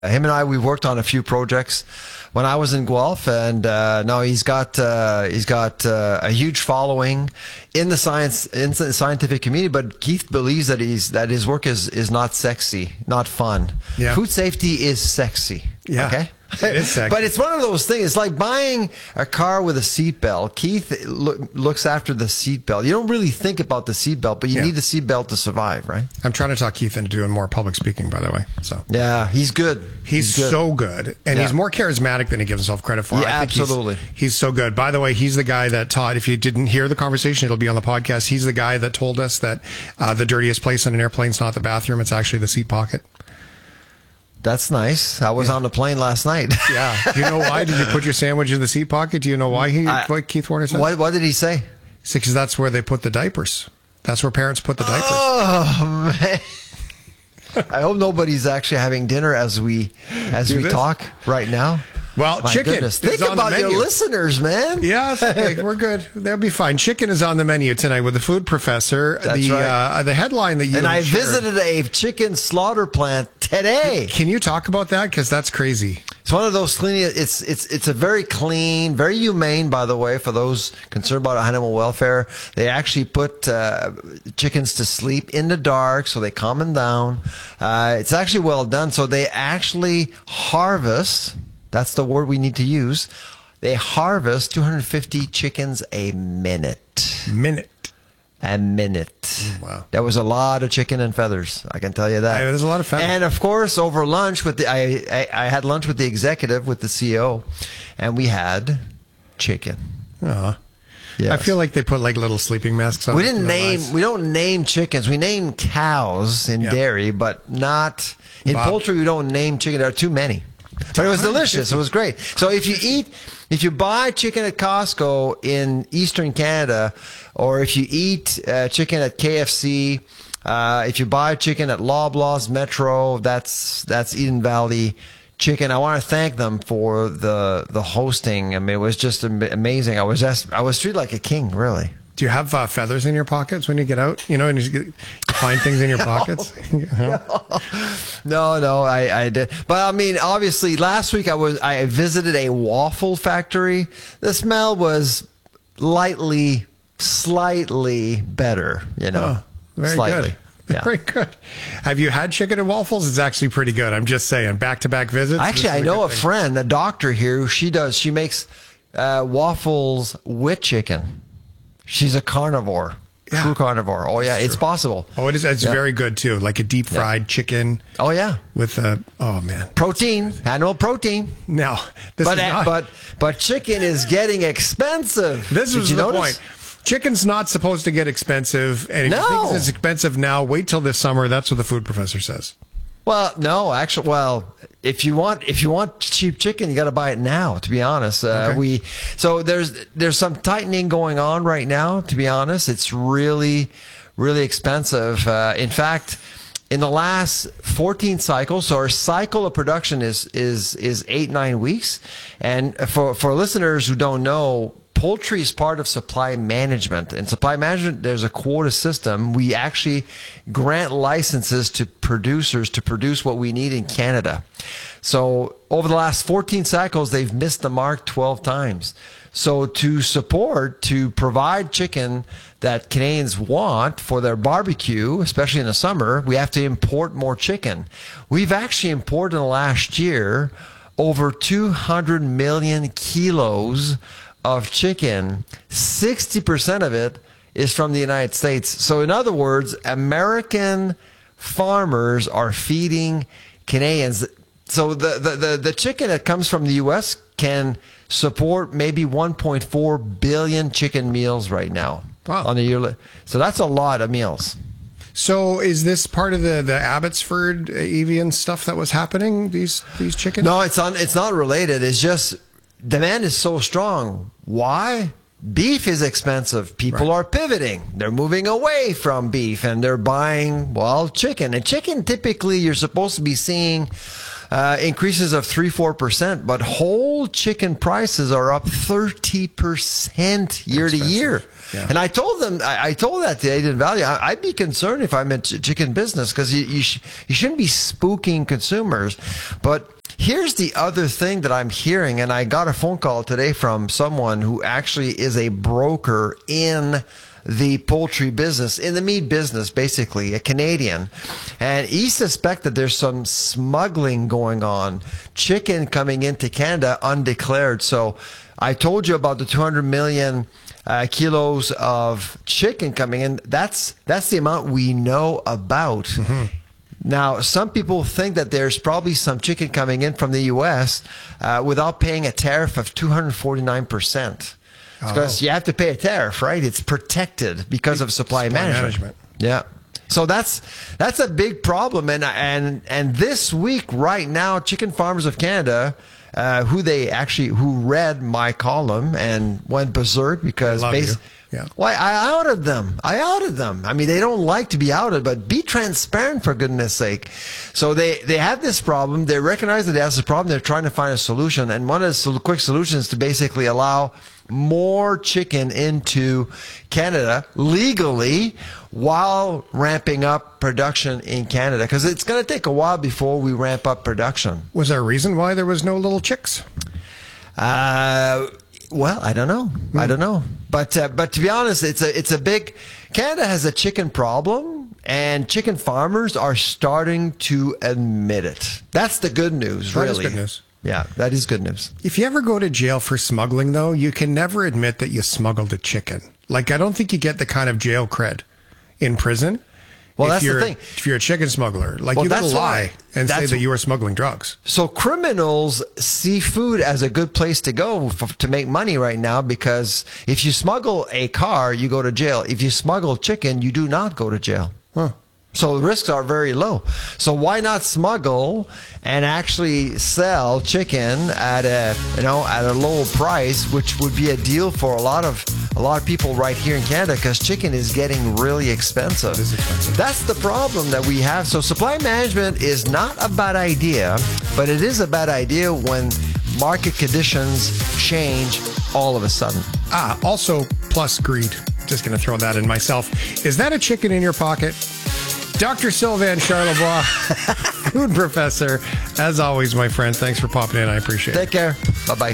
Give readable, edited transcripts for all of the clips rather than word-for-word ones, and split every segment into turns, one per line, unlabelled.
Him and I, we've worked on a few projects when I was in Guelph, and now he's got a huge following in the scientific community. But Keith believes that his work is not sexy, not fun.
Yeah.
Food safety is sexy.
Yeah.
Okay.
It is sexy.
But it's one of those things. It's like buying a car with a seatbelt. Keith looks after the seatbelt. You don't really think about the seatbelt, but you need the seatbelt to survive, right?
I'm trying to talk Keith into doing more public speaking, by the way. So
yeah, he's good.
He's good. So good, and he's more charismatic than he gives himself credit for.
Yeah,
I think
absolutely.
He's so good. By the way, he's the guy that taught. If you didn't hear the conversation, it'll be on the podcast. He's the guy that told us that the dirtiest place on an airplane is not the bathroom; it's actually the seat pocket.
That's nice. I was on the plane last night.
Yeah. Do you know why? Did you put your sandwich in the seat pocket? Do you know why what Keith Warner said?
What did he say?
Because that's where they put the diapers. That's where parents put the diapers.
Oh, man. I hope nobody's actually having dinner as we talk right now.
Well,
My
chicken.
Goodness. Think about your listeners, man.
Yeah, okay, we're good. They'll be fine. Chicken is on the menu tonight with the food professor.
That's right.
The headline that you
and I visited a chicken slaughter plant today.
Can you talk about that? Because that's crazy.
It's one of those clean. It's a very clean, very humane, by the way, for those concerned about animal welfare. They actually put chickens to sleep in the dark, so they calm them down. It's actually well done. So they actually harvest. That's the word we need to use. They harvest 250 chickens a minute. A minute.
Wow.
That was a lot of chicken and feathers. I can tell you that.
There's a lot of feathers.
And of course, over lunch I had lunch with the executive, with the CEO, and we had chicken.
Yes.
Yes.
I feel like they put like little sleeping masks on.
We don't name chickens. We name cows in dairy, but not in poultry. We don't name chicken. There are too many. But it was delicious. It was great. So if you buy chicken at Costco in Eastern Canada, or if you eat chicken at KFC, if you buy chicken at Loblaws Metro, that's Eden Valley Chicken. I want to thank them for the hosting. I mean, it was just amazing. I was treated like a king, really.
Do you have feathers in your pockets when you get out? You know, and you find things in your pockets?
No, I did. But I mean, obviously, last week I visited a waffle factory. The smell was slightly better, you know.
Oh, very
slightly.
Good. Yeah. Very good. Have you had chicken and waffles? It's actually pretty good. I'm just saying, back-to-back visits.
Actually, I know a friend, a doctor here, she makes waffles with chicken. She's a carnivore. Yeah. True carnivore. Oh, yeah. It's possible.
Oh, it is. It's very good, too. Like a deep fried chicken.
Oh, yeah.
With oh, man.
Protein. Animal protein.
No.
But chicken is getting expensive.
This is the point. Chicken's not supposed to get expensive. And if you think it's expensive now, wait till this summer. That's what the food professor says.
Well, no, actually, if you want cheap chicken, you got to buy it now. To be honest, so there's some tightening going on right now. To be honest, it's really expensive. In fact, in the last 14 cycles, so our cycle of production is 8-9 weeks, and for listeners who don't know, poultry is part of supply management. In supply management, there's a quota system. We actually grant licenses to producers to produce what we need in Canada. So over the last 14 cycles, they've missed the mark 12 times. So to provide chicken that Canadians want for their barbecue, especially in the summer, we have to import more chicken. We've actually imported in the last year over 200 million kilos of chicken. 60% of it is from the United States. So in other words, American farmers are feeding Canadians. So the chicken that comes from the U.S. can support maybe 1.4 billion chicken meals right now on a yearly. So that's a lot of meals.
So is this part of the Abbotsford Evian stuff that was happening? These chickens?
No, it's not related. It's just demand is so strong. Why? Beef is expensive. People are pivoting. They're moving away from beef and they're buying, chicken. And chicken, typically, you're supposed to be seeing increases of 3-4%, but whole chicken prices are up 30% year to year. Yeah. And I told them, I told that to Aiden Valley, I'd be concerned if I'm in chicken business, because you shouldn't be spooking consumers. But here's the other thing that I'm hearing, and I got a phone call today from someone who actually is a broker in the poultry business, in the meat business, basically, a Canadian. And he suspects that there's some smuggling going on, chicken coming into Canada undeclared. So I told you about the 200 million kilos of chicken coming in. That's the amount we know about. Mm-hmm. Now, some people think that there's probably some chicken coming in from the U.S. Without paying a tariff of 249%. Because you have to pay a tariff, right? It's protected because of supply management. Yeah. So that's a big problem. And this week, right now, Chicken Farmers of Canada, who read my column and went berserk because well, I outed them. I mean, they don't like to be outed, but be transparent, for goodness sake. So they have this problem. They recognize that they have this problem. They're trying to find a solution. And one of the quick solutions is to basically allow more chicken into Canada legally while ramping up production in Canada, because it's going to take a while before we ramp up production.
Was there a reason why there was no little chicks?
Well, I don't know. I don't know. But to be honest, it's a big. Canada has a chicken problem, and chicken farmers are starting to admit it. That's the good news, really.
That is good news.
Yeah, that is good news.
If you ever go to jail for smuggling, though, you can never admit that you smuggled a chicken. Like, I don't think you get the kind of jail cred in prison.
Well, that's the thing.
If you're a chicken smuggler, like, you got to lie and say that you are smuggling drugs.
So criminals see food as a good place to go to make money right now, because if you smuggle a car, you go to jail. If you smuggle chicken, you do not go to jail.
Huh.
So the risks are very low. So why not smuggle and actually sell chicken at a low price, which would be a deal for a lot of people right here in Canada, because chicken is getting really expensive.
It is expensive.
That's the problem that we have. So supply management is not a bad idea, but it is a bad idea when market conditions change all of a sudden.
Also, plus greed. Just going to throw that in myself. Is that a chicken in your pocket? Dr. Sylvain Charlebois, food professor. As always, my friend, thanks for popping in. I appreciate it.
Take care. Bye-bye.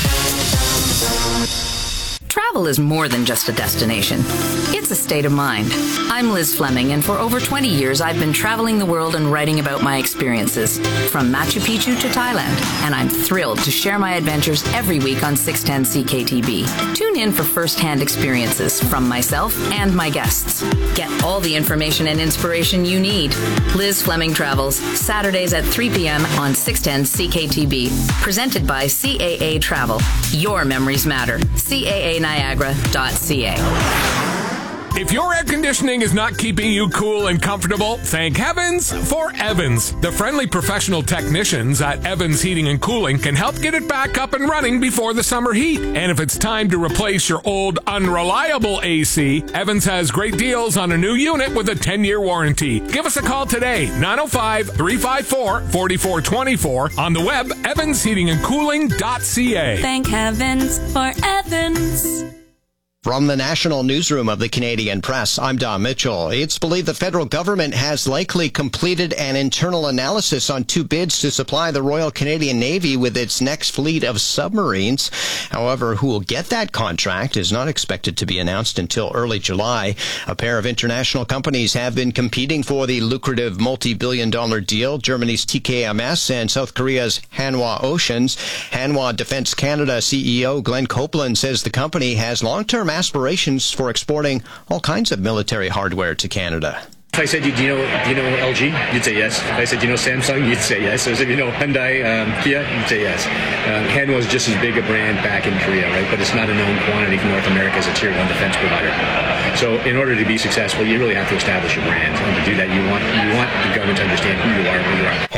Travel is more than just a destination. It's a state of mind. I'm Liz Fleming, and for over 20 years, I've been traveling the world and writing about my experiences, from Machu Picchu to Thailand, and I'm thrilled to share my adventures every week on 610 CKTB. Tune in for first-hand experiences from myself and my guests. Get all the information and inspiration you need. Liz Fleming Travels, Saturdays at 3 p.m. on 610 CKTB. Presented by CAA Travel. Your memories matter. CAANiagara.ca.
If your air conditioning is not keeping you cool and comfortable, thank heavens for Evans. The friendly professional technicians at Evans Heating and Cooling can help get it back up and running before the summer heat. And if it's time to replace your old, unreliable AC, Evans has great deals on a new unit with a 10-year warranty. Give us a call today, 905-354-4424. On the web, evansheatingandcooling.ca.
Thank heavens for Evans.
From the National Newsroom of the Canadian Press, I'm Don Mitchell. It's believed the federal government has likely completed an internal analysis on 2 bids to supply the Royal Canadian Navy with its next fleet of submarines. However, who will get that contract is not expected to be announced until early July. A pair of international companies have been competing for the lucrative multi-billion-dollar deal, Germany's TKMS and South Korea's Hanwha Oceans. Hanwha Defense Canada CEO Glenn Copeland says the company has long-term aspirations for exporting all kinds of military hardware to Canada.
If I said, do you know LG? You'd say yes. If I said, do you know Samsung? You'd say yes. So if you know Hyundai, Kia, you'd say yes. Hanwha is just as big a brand back in Korea, right? But it's not a known quantity for North America as a tier 1 defense provider. So in order to be successful, you really have to establish a brand. And to do that, you want the government to understand who you are and who you are.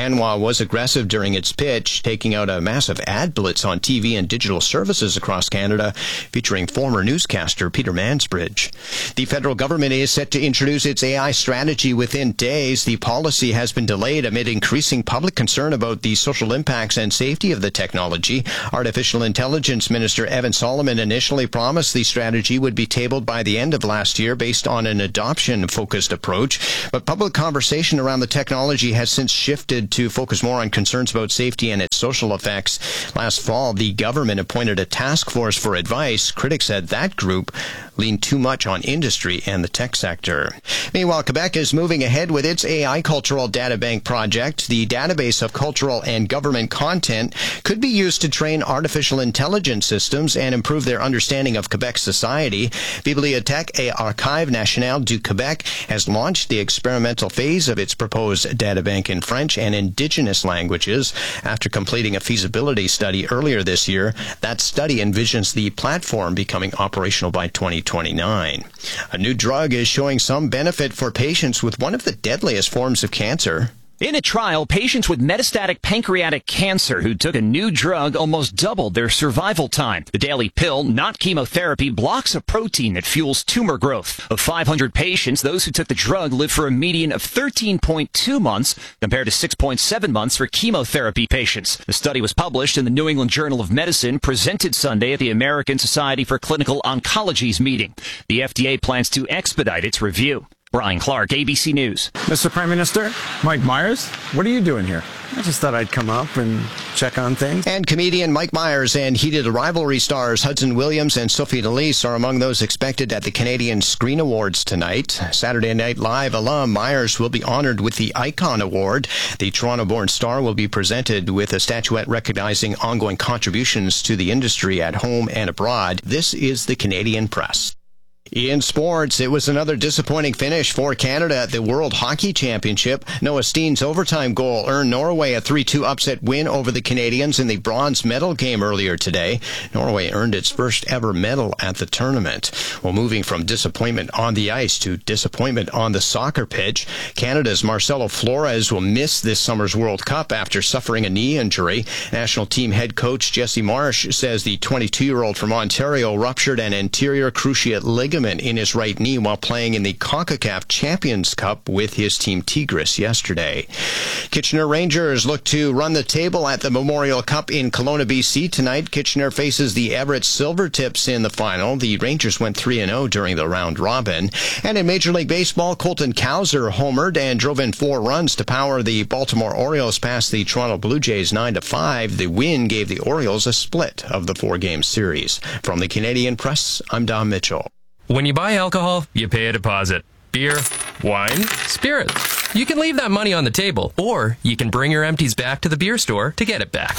Hanwha was aggressive during its pitch, taking out a massive ad blitz on TV and digital services across Canada, featuring former newscaster Peter Mansbridge. The federal government is set to introduce its AI strategy within days. The policy has been delayed amid increasing public concern about the social impacts and safety of the technology. Artificial Intelligence Minister Evan Solomon initially promised the strategy would be tabled by the end of last year based on an adoption-focused approach, but public conversation around the technology has since shifted to focus more on concerns about safety and its social effects. Last fall, the government appointed a task force for advice. Critics said that group leaned too much on industry and the tech sector. Meanwhile, Quebec is moving ahead with its AI Cultural Databank project. The database of cultural and government content could be used to train artificial intelligence systems and improve their understanding of Quebec society. Bibliothèque et Archives Nationales du Québec has launched the experimental phase of its proposed databank in French and Indigenous languages. After completing a feasibility study earlier this year, that study envisions the platform becoming operational by 2029. A new drug is showing some benefit for patients with one of the deadliest forms of cancer.
In a trial, patients with metastatic pancreatic cancer who took a new drug almost doubled their survival time. The daily pill, not chemotherapy, blocks a protein that fuels tumor growth. Of 500 patients, those who took the drug lived for a median of 13.2 months, compared to 6.7 months for chemotherapy patients. The study was published in the New England Journal of Medicine, presented Sunday at the American Society for Clinical Oncology's meeting. The FDA plans to expedite its review. Brian Clark, ABC News.
Mr. Prime Minister, Mike Myers, what are you doing here? I just thought I'd come up and check on things.
And comedian Mike Myers and Heated Rivalry stars Hudson Williams and Sophie D'Elise are among those expected at the Canadian Screen Awards tonight. Saturday Night Live alum Myers will be honored with the Icon Award. The Toronto-born star will be presented with a statuette recognizing ongoing contributions to the industry at home and abroad. This is the Canadian Press. In sports, it was another disappointing finish for Canada at the World Hockey Championship. Noah Steen's overtime goal earned Norway a 3-2 upset win over the Canadians in the bronze medal game earlier today. Norway earned its first ever medal at the tournament. Well, moving from disappointment on the ice to disappointment on the soccer pitch, Canada's Marcelo Flores will miss this summer's World Cup after suffering a knee injury. National team head coach Jesse Marsh says the 22-year-old from Ontario ruptured an anterior cruciate ligament in his right knee while playing in the CONCACAF Champions Cup with his team Tigres yesterday. Kitchener Rangers look to run the table at the Memorial Cup in Kelowna, BC tonight. Kitchener faces the Everett Silvertips in the final. The Rangers went 3-0 during the round robin. And in Major League Baseball, Colton Cowser homered and drove in 4 runs to power the Baltimore Orioles past the Toronto Blue Jays 9-5. The win gave the Orioles a split of the 4-game series. From the Canadian Press, I'm Don Mitchell.
When you buy alcohol, you pay a deposit. Beer, wine, spirits. You can leave that money on the table, or you can bring your empties back to the beer store to get it back.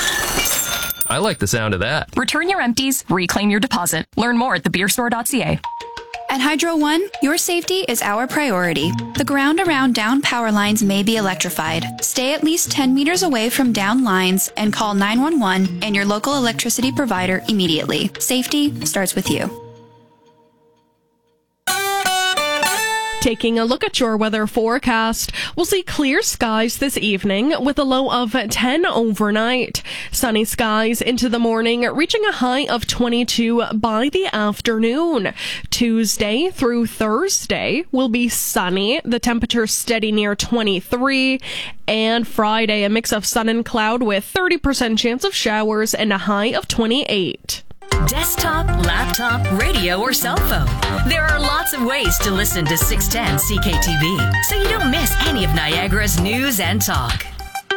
I like the sound of that.
Return your empties, reclaim your deposit. Learn more at thebeerstore.ca.
At Hydro One, your safety is our priority. The ground around down power lines may be electrified. Stay at least 10 meters away from down lines and call 911 and your local electricity provider immediately. Safety starts with you.
Taking a look at your weather forecast, we'll see clear skies this evening with a low of 10 overnight. Sunny skies into the morning, reaching a high of 22 by the afternoon. Tuesday through Thursday will be sunny, the temperature steady near 23. And Friday, a mix of sun and cloud with 30% chance of showers and a high of 28.
Desktop, laptop, radio, or cell phone. There are lots of ways to listen to 610 CKTV, so you don't miss any of Niagara's news and talk.